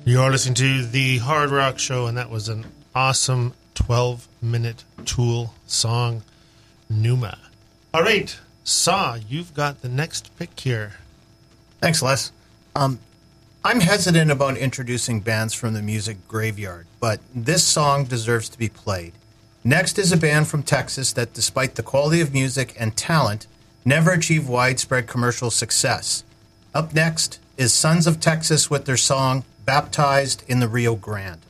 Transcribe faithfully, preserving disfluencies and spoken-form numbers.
You're listening to the Hard Rock Show, and that was an awesome twelve-minute Tool song, Numa. All right, Saw, you've got the next pick here. Thanks, Les. Um, I'm hesitant about introducing bands from the music graveyard, but this song deserves to be played. Next is a band from Texas that, despite the quality of music and talent, never achieved widespread commercial success. Up next is Sons of Texas with their song, Baptized in the Rio Grande.